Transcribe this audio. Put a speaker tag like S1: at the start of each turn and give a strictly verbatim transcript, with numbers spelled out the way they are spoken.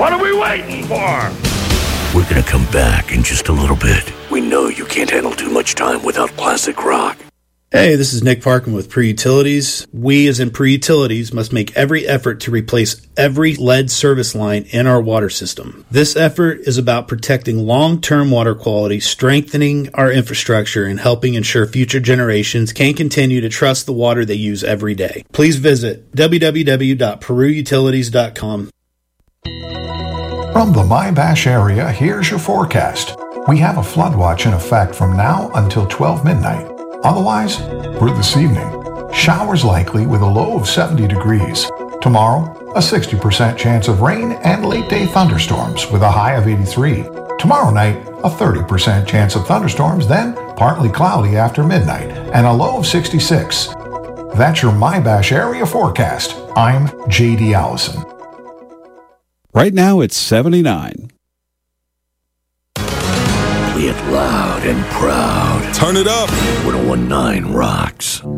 S1: What are we waiting for?
S2: We're gonna come back in just a little bit. We know you can't handle too much time without classic rock.
S3: Hey, this is Nick Parkin with Pre-Utilities. We, as in Pre-Utilities, must make every effort to replace every lead service line in our water system. This effort is about protecting long-term water quality, strengthening our infrastructure, and helping ensure future generations can continue to trust the water they use every day. Please visit w w w dot peru utilities dot com.
S4: From the MyBash area, here's your forecast. We have a flood watch in effect from now until twelve midnight. Otherwise, for this evening, showers likely with a low of seventy degrees. Tomorrow, a sixty percent chance of rain and late-day thunderstorms with a high of eighty-three. Tomorrow night, a thirty percent chance of thunderstorms, then partly cloudy after midnight and a low of sixty-six. That's your MyBash area forecast. I'm J D Allison.
S5: Right now, it's seventy-nine.
S2: Play it loud and proud.
S6: Turn it up.
S2: ten nineteen rocks.